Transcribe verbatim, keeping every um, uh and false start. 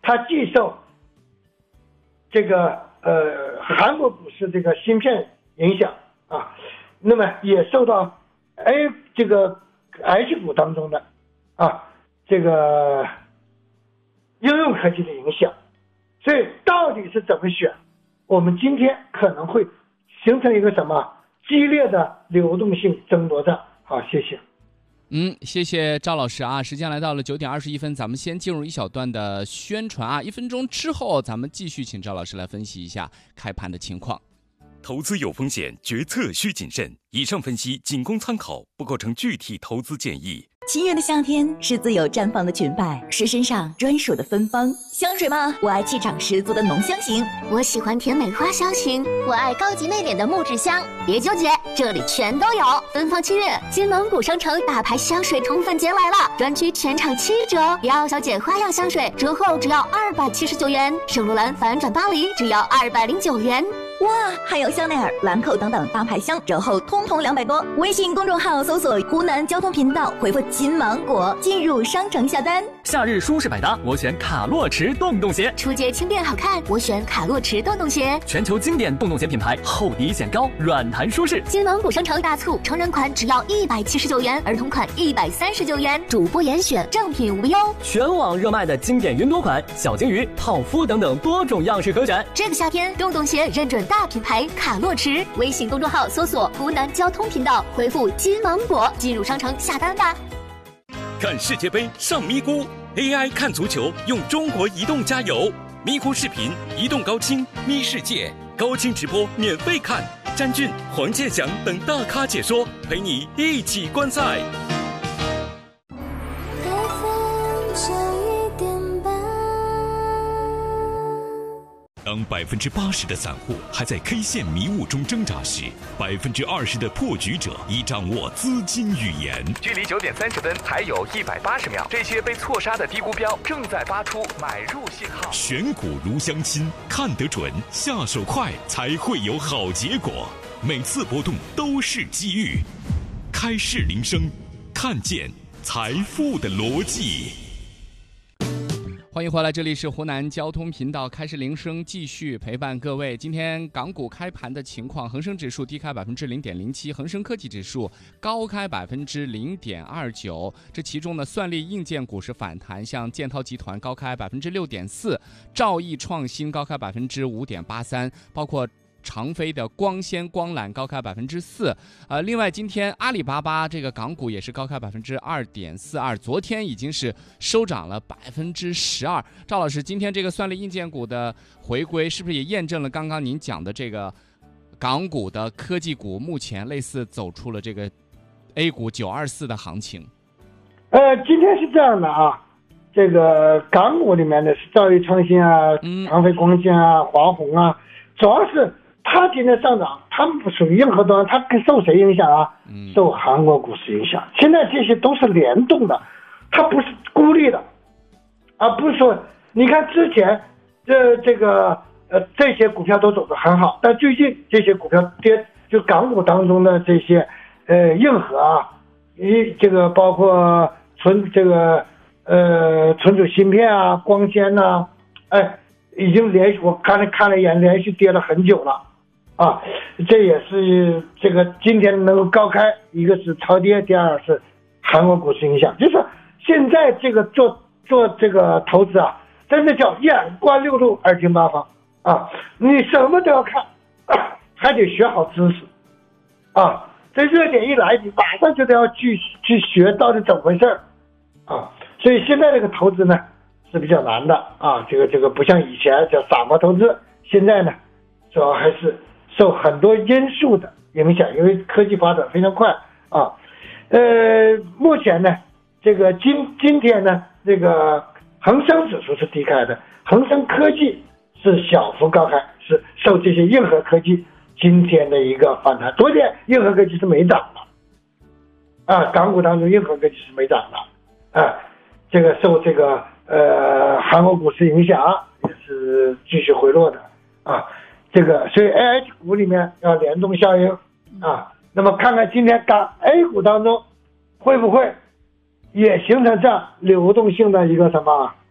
它既受这个呃韩国股市这个芯片影响啊，那么也受到 A 这个 H 股当中的啊这个应用科技的影响。所以到底是怎么选，我们今天可能会形成一个什么激烈的流动性争夺战。好，谢谢。 嗯，谢谢赵老师啊！时间来到了九点二十一分，咱们先进入一小段的宣传啊，一分钟之后咱们继续请赵老师来分析一下开盘的情况。 投资有风险，决策需谨慎。以上分析仅供参考，不构成具体投资建议。 七月的夏天是自由绽放的裙摆，是身上专属的芬芳。香水吗？我爱气场十足的浓香型。 我喜欢甜美花香型。我爱高级内敛的木质香。别纠结，这里全都有。芬芳七月，金芒谷商城大牌香水宠粉节来了，专区全场七折。迪奥小姐花样香水折后只要二百七十九元，圣罗兰反转巴黎只要二百零九元。 哇，还有香奈儿、兰蔻等等大牌香，折后通通两百多。微信公众号搜索湖南交通频道，回复金芒果进入商城下单。 夏日舒适百搭，我选卡洛驰洞洞鞋。 出街轻便好看，我选卡洛驰洞洞鞋。 全球经典洞洞鞋品牌，厚底显高，软弹舒适。 金芒谷商城大促，成人款只要一百七十九元，儿童款一百三十九元，主播严选，正品无忧。 全网热卖的经典云朵款、小金鱼、泡芙等等多种样式可选。 这个夏天，洞洞鞋认准大品牌卡洛驰，微信公众号搜索湖南交通频道，回复金芒果进入商城下单吧。 看世界杯上咪咕 A I 看足球用中国移动加油，咪咕视频、移动高清、咪世界高清直播免费看，詹俊、黄健翔等大咖解说，陪你一起观赛。当百分之八十的散户还在 K 线迷雾中挣扎时，百分之二十的破局者已掌握资金语言。 距离九点三十分还有一百八十秒，这些被错杀的低估标正在发出买入信号。 选股如相亲，看得准，下手快，才会有好结果。每次波动都是机遇。开市铃声，看见财富的逻辑。 欢迎回来，这里是湖南交通频道，开市铃声继续陪伴各位。今天港股开盘的情况，恒生指数低开百分之零点零七，恒生科技指数高开百分之零点二九。这其中呢，算力硬件股是反弹，像建滔集团高开百分之六点四，兆易创新高开百分之五点八三，包括长飞的光纤光缆高开百分之四，呃，另外今天阿里巴巴这个港股也是高开百分之二点四二，昨天已经是收涨了百分之十二。赵老师，今天这个算力硬件股的回归，是不是也验证了刚刚您讲的这个港股的科技股目前类似走出了这个 A 股九二四的行情？ 呃，今天是这样的啊，这个港股里面的是兆易创新啊、长飞光纤啊、华虹啊，主要是它今天上涨，它们不属于硬核端，它受谁影响啊？受韩国股市影响。现在这些都是联动的，它不是孤立的，而不是说，你看之前这这个呃这些股票都走得很好，但最近这些股票跌，就港股当中的这些呃硬核啊，一这个包括存这个呃存储芯片啊、光纤呐、啊，哎，已经连续我看了看了一眼，连续跌了很久了。啊，这也是这个今天能够高开，一个是超跌，第二是韩国股市影响。就是现在这个做做这个投资啊，真的叫眼观六路，耳听八方啊，你什么都要看，还得学好知识啊。这热点一来，你马上就得要去去学到底怎么回事啊。所以现在这个投资呢是比较难的啊，这个这个不像以前叫傻瓜投资，现在呢主要还是受很多因素的影响，因为科技发展非常快啊。呃，目前呢，这个今今天呢，这个恒生指数是低开的，恒生科技是小幅高开，是受这些硬核科技今天的一个反弹。昨天硬核科技是没涨的，啊，港股当中硬核科技是没涨的，啊，这个受这个呃韩国股市影响，也是继续回落的啊。这个所以 A H 股里面要联动效应啊，那么看看今天港 A 股当中会不会也形成这样流动性的一个什么